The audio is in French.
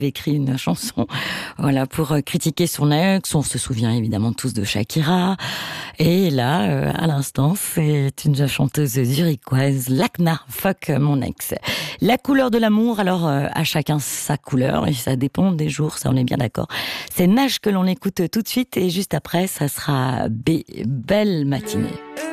écrit une chanson, voilà, pour critiquer son ex. On se souvient évidemment tous de Shakira. Et là, à l'instant, c'est une chanteuse zurichoise, Lakna, fuck mon ex. La couleur de l'amour, alors à chacun sa couleur, et ça dépend des jours, ça on est bien d'accord. C'est Nage que l'on écoute tout de suite, et juste après, ça sera Belle matinée.